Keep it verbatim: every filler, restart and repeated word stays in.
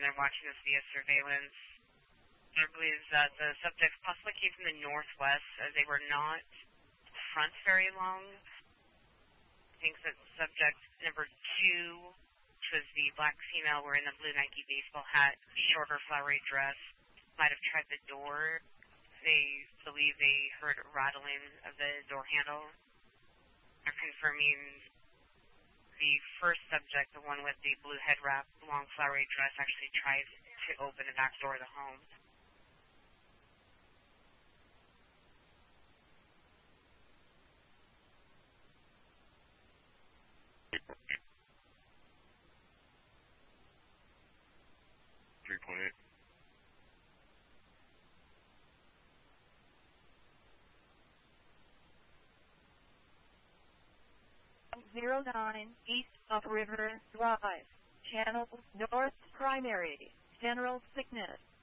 they're watching us via surveillance. I believe that the subjects possibly came from the northwest, as they were not front very long. I think that subject number two, which was the black female wearing the blue Nike baseball hat, shorter flowery dress, might have tried the door. They believe they heard rattling of the door handle. They're confirming the first subject, the one with the blue head wrap, long flowery dress, actually tried to open the back door of the home. three point eight. zero nine East of River Drive, Channel North Primary, General Sickness.